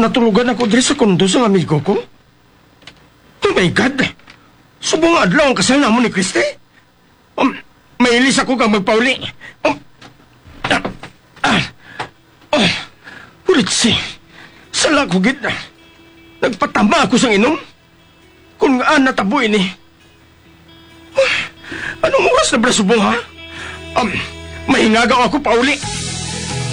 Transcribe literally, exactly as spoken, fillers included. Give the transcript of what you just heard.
natulugan ako diri sa kondo sa amigo ko. Oh my God! Subong adlaw ang kasal namon ni Christy. Um, mailis ako kang magpauli. Um, ah, ah, oh, Uritsi, sala ko gid. Nagpatama ako sa inom. Kung nga nataboy ni. Oh, anong oras na ba subong ha? Um, mahingagaw ako pauli.